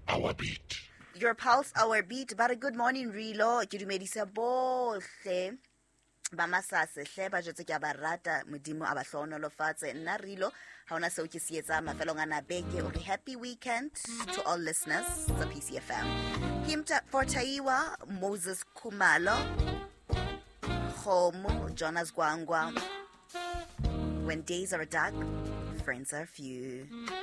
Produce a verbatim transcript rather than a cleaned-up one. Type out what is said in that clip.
our beat. Your pulse, our beat. But a good morning, Rilo. Ke dumedisa bohle ba masase hle ba jetse ke ba rata modimo a ba hlonolofatse nna Rilo ha ona seo ke se etsa mafelong ana beke o re happy weekend to all listeners sa P C F M. Himta for Taiwa, Moses Kumalo, Khomo, Jonas Gwangwa. When days are dark, friends are few.